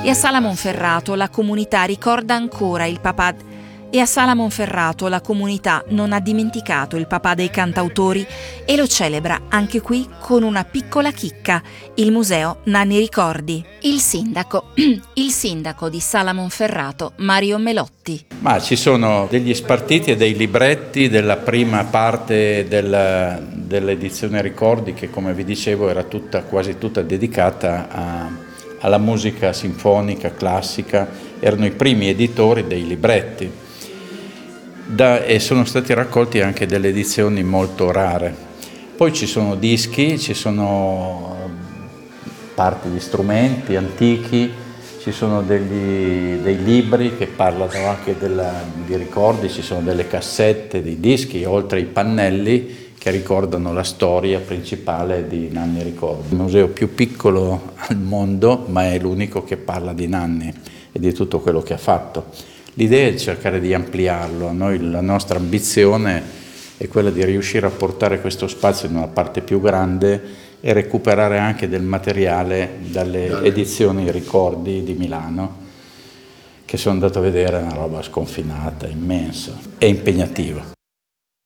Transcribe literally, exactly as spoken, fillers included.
E a Sala Monferrato la comunità ricorda ancora il papà e a Sala Monferrato la comunità non ha dimenticato il papà dei cantautori e lo celebra anche qui con una piccola chicca, il museo Nanni Ricordi. Il sindaco, il sindaco di Sala Monferrato, Mario Melotti. Ma ci sono degli spartiti e dei libretti della prima parte della, dell'edizione Ricordi, che come vi dicevo era tutta, quasi tutta dedicata a, alla musica sinfonica, classica. Erano i primi editori dei libretti. Da, e sono stati raccolti anche delle edizioni molto rare. Poi ci sono dischi, ci sono parti di strumenti antichi, ci sono degli, dei libri che parlano anche della, di ricordi, ci sono delle cassette di dischi, oltre ai pannelli che ricordano la storia principale di Nanni Ricordi. Il museo più piccolo al mondo, ma è l'unico che parla di Nanni e di tutto quello che ha fatto. L'idea è cercare di ampliarlo. Noi, la nostra ambizione è quella di riuscire a portare questo spazio in una parte più grande e recuperare anche del materiale dalle edizioni Ricordi di Milano, che sono andato a vedere, una roba sconfinata, immensa e impegnativa.